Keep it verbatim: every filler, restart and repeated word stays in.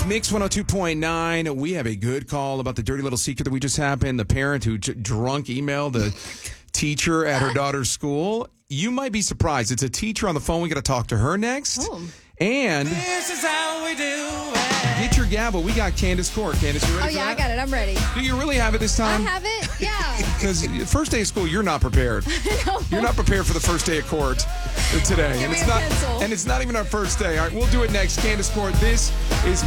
Mix one oh two point nine. We have a good call about the dirty little secret that we just happened. The parent who j- drunk emailed the teacher at her daughter's school. You might be surprised. It's a teacher on the phone. We got to talk to her next. Oh. And This is how we do it. get your gavel. We got Candace Court. Candace, you ready Oh, for yeah, that? I got it. I'm ready. Do you really have it this I time? have it? Yeah. Because first day of school, you're not prepared. No. You're not prepared for the first day of court today. Give and me it's a not pencil. and it's not even our first day. All right, we'll do it next. Candace Court, this is